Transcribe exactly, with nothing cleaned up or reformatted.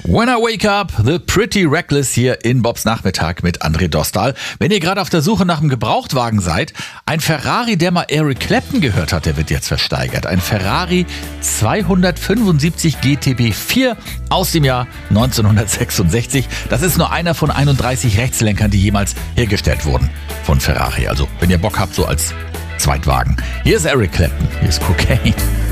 When I Wake Up, The Pretty Reckless hier in Bobs Nachmittag mit André Dostal. Wenn ihr gerade auf der Suche nach einem Gebrauchtwagen seid, ein Ferrari, der mal Eric Clapton gehört hat, der wird jetzt versteigert. Ein Ferrari zweihundertfünfundsiebzig G T B vier aus dem Jahr neunzehnhundertsechsundsechzig. Das ist nur einer von einunddreißig Rechtslenkern, die jemals hergestellt wurden von Ferrari. Also wenn ihr Bock habt, so als Zweitwagen. Hier ist Eric Clapton, hier ist Cocaine.